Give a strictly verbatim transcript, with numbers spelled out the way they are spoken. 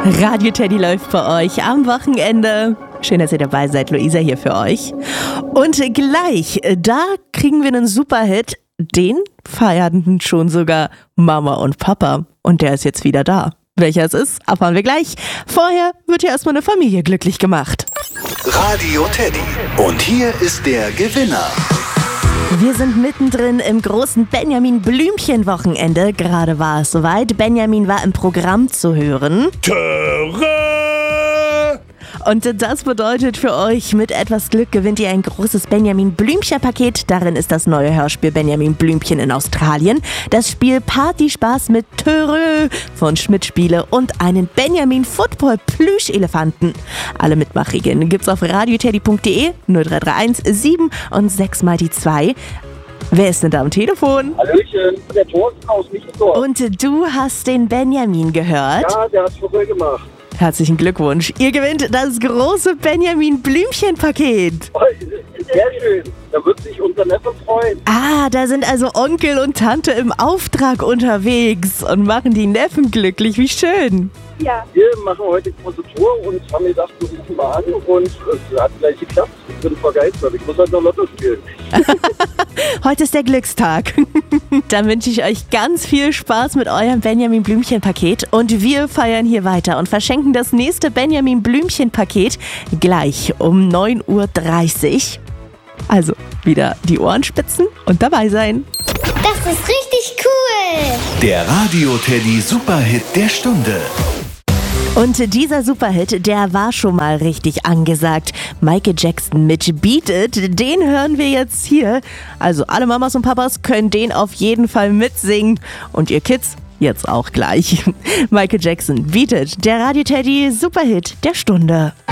Radio Teddy läuft bei euch am Wochenende. Schön, dass ihr dabei seid. Luisa hier für euch. Und gleich, da kriegen wir einen Superhit. Den feierten schon sogar Mama und Papa. Und der ist jetzt wieder da. Welcher es ist, erfahren wir gleich. Vorher wird hier erstmal eine Familie glücklich gemacht. Radio Teddy. Und hier ist der Gewinner. Wir sind mittendrin im großen Benjamin-Blümchen-Wochenende. Gerade war es soweit. Benjamin war im Programm zu hören. Töre! Und das bedeutet für euch, mit etwas Glück gewinnt ihr ein großes Benjamin-Blümchen-Paket. Darin ist das neue Hörspiel Benjamin Blümchen in Australien, das Spiel Partyspaß mit Töre von Schmidt Spiele und einen Benjamin-Football-Plüschelefanten. Alle Mitmachregeln gibt's auf radioteddy punkt de, null drei drei eins sieben und sechs mal die zwei. Wer ist denn da am Telefon? Hallöchen, der Thorsten aus Michelsdorf. Und du hast den Benjamin gehört? Ja, der hat's voll gemacht. Herzlichen Glückwunsch. Ihr gewinnt das große Benjamin-Blümchen-Paket. Oh, sehr schön. Da wird sich unser Neffe freuen. Ah, da sind also Onkel und Tante im Auftrag unterwegs und machen die Neffen glücklich. Wie schön. Ja. Wir machen heute eine große Tour und haben gedacht, wir rufen mal an und es hat gleich geklappt. Ich bin vergeistert. Ich muss heute noch Lotto spielen. Heute ist der Glückstag. Dann wünsche ich euch ganz viel Spaß mit eurem Benjamin Blümchen-Paket und wir feiern hier weiter und verschenken das nächste Benjamin Blümchen-Paket gleich um neun Uhr dreißig. Also wieder die Ohren spitzen und dabei sein. Das ist richtig cool. Der Radio Teddy Superhit der Stunde. Und dieser Superhit, der war schon mal richtig angesagt. Michael Jackson mit Beat It, den hören wir jetzt hier. Also alle Mamas und Papas können den auf jeden Fall mitsingen. Und ihr Kids jetzt auch gleich. Michael Jackson, Beat It, der Radio Teddy Superhit der Stunde.